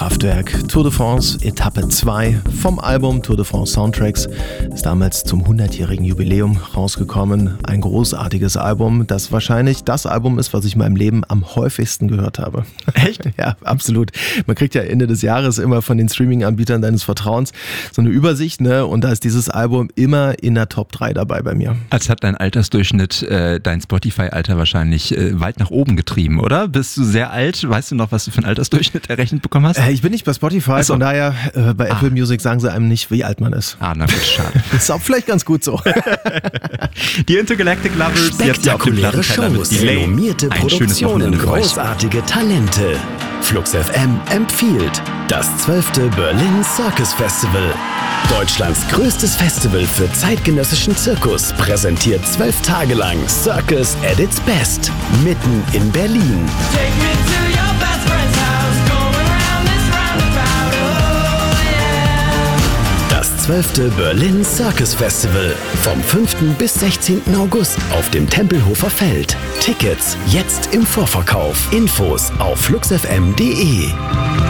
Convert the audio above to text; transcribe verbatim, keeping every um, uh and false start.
Kraftwerk, Tour de France, Etappe zwei vom Album Tour de France Soundtracks. Ist damals zum hundertjährigen Jubiläum rausgekommen. Ein großartiges Album, das wahrscheinlich das Album ist, was ich in meinem Leben am häufigsten gehört habe. Echt? Ja, absolut. Man kriegt ja Ende des Jahres immer von den Streaming-Anbietern deines Vertrauens so eine Übersicht, ne? Und da ist dieses Album immer in der Top drei dabei bei mir. Als hat dein Altersdurchschnitt äh, dein Spotify-Alter wahrscheinlich äh, weit nach oben getrieben, oder? Bist du sehr alt? Weißt du noch, was du für einen Altersdurchschnitt errechnet bekommen hast? Äh, ich bin nicht bei Spotify, Ach so. Von daher äh, bei Ah. Apple Music sagen sie einem nicht, wie alt man ist. Ah, na gut, schade. Ist auch vielleicht ganz gut so. Die Intergalactic Lovers, jetzt auf dem Spektakuläre Plattenteller mit Shows, Delay. renommierte Ein schönes Produktionen, Wochenende für euch. großartige Talente. Flux F M empfiehlt das zwölfte Berlin Circus Festival. Deutschlands größtes Festival für zeitgenössischen Zirkus präsentiert zwölf Tage lang Circus at its best, mitten in Berlin. Take me to your best friend's house, going round this roundabout, oh yeah. Das zwölfte Berlin Circus Festival vom fünften bis sechzehnten August auf dem Tempelhofer Feld. Tickets jetzt im Vorverkauf. Infos auf flux f m punkt d e.